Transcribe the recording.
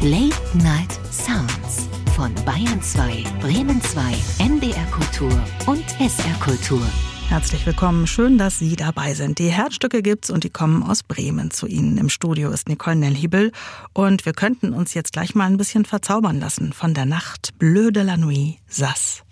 Late Night Sounds von Bayern 2, Bremen 2, NDR Kultur und SR Kultur. Herzlich willkommen, schön, dass Sie dabei sind. Die Herzstücke gibt's und die kommen aus Bremen zu Ihnen. Im Studio ist Nicole Nellhiebel und wir könnten uns jetzt gleich mal ein bisschen verzaubern lassen von der Nacht Bleu de la Nuit Sass.